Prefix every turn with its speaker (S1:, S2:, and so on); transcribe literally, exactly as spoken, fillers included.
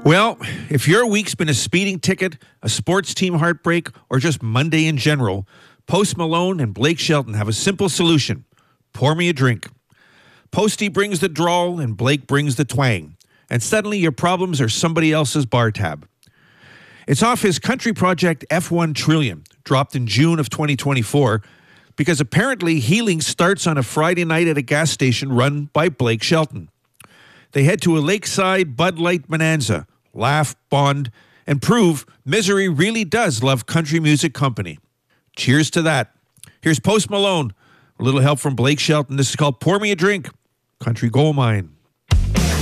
S1: Well, if your week's been a speeding ticket, a sports team heartbreak, or just Monday in general, Post Malone and Blake Shelton have a simple solution. Pour me a drink. Posty brings the drawl and Blake brings the twang. And suddenly your problems are somebody else's bar tab. It's off his country project F one Trillion, dropped in June of twenty twenty-four, because apparently healing starts on a Friday night at a gas station run by Blake Shelton. They head to a lakeside Bud Light bonanza, laugh, bond, and prove misery really does love country music company. Cheers to that. Here's Post Malone. A little help from Blake Shelton. This is called Pour Me a Drink, Country Gold Mine.